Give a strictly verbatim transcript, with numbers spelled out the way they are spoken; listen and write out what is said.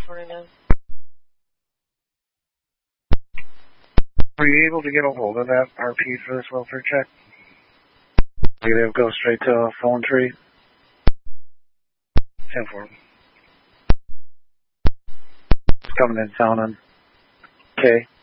forty-nine. Were you able to get a hold of that R P for this welfare check? Did it go straight to a phone tree? ten four. It's coming in sounding. Okay.